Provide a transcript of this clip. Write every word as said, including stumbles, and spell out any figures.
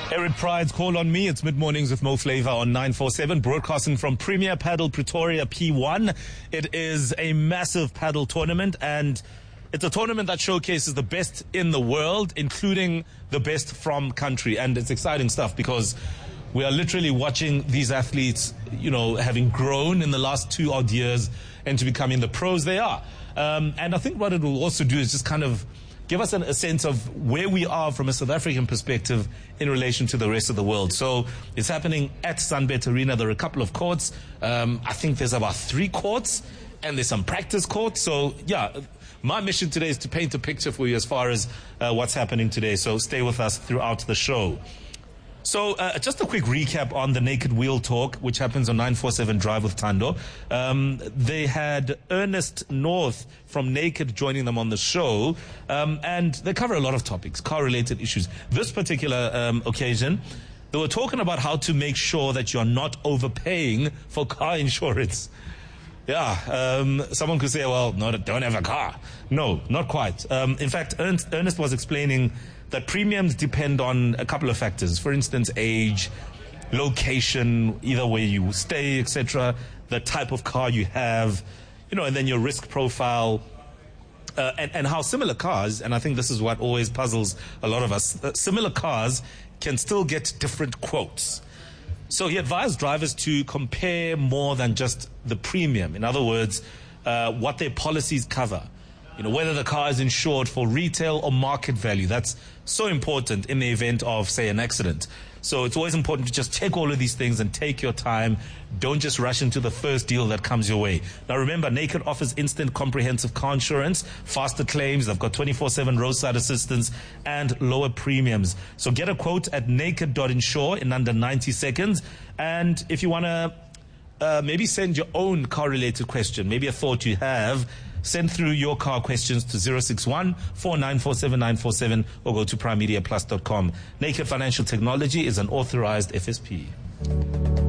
Eric Pride's Call on Me. It's mid-mornings with Mo Flava on nine four seven, broadcasting from Premier Paddle Pretoria P one. It is a massive paddle tournament, and it's a tournament that showcases the best in the world, including the best from country. And it's exciting stuff because we are literally watching these athletes, you know, having grown in the last two odd years into becoming the pros they are. Um, and I think what it will also do is just kind of give us an, a sense of where we are from a South African perspective in relation to the rest of the world. So it's happening at Sunbet Arena. There are a couple of courts. Um, I think there's about three courts, and there's some practice courts. So, yeah, my mission today is to paint a picture for you as far as uh, what's happening today. So stay with us throughout the show. So uh, just a quick recap on the Naked Wheel Talk, which happens on nine four seven Drive with Thando. Um, they had Ernest North from Naked joining them on the show, um, and they cover a lot of topics, car-related issues. This particular um, occasion, they were talking about how to make sure that you're not overpaying for car insurance. Yeah, um, someone could say, well, no, don't have a car. No, not quite. Um, in fact, Ernst, Ernest was explaining that premiums depend on a couple of factors. For instance, age, location, either where you stay, et cetera, the type of car you have, you know, and then your risk profile, uh, and, and how similar cars, and I think this is what always puzzles a lot of us, uh, similar cars can still get different quotes. So he advised drivers to compare more than just the premium. In other words, uh, what their policies cover. You know, whether the car is insured for retail or market value. That's so important in the event of, say, an accident. So it's always important to just check all of these things and take your time. Don't just rush into the first deal that comes your way. Now, remember, Naked offers instant comprehensive car insurance, faster claims. They've got twenty-four seven roadside assistance and lower premiums. So get a quote at naked dot insure in under ninety seconds. And if you want to uh, maybe send your own car-related question, maybe a thought you have, send through your car questions to zero six one, four nine four seven, nine four seven or go to prime media plus dot com. Naked Financial Technology is an authorized F S P.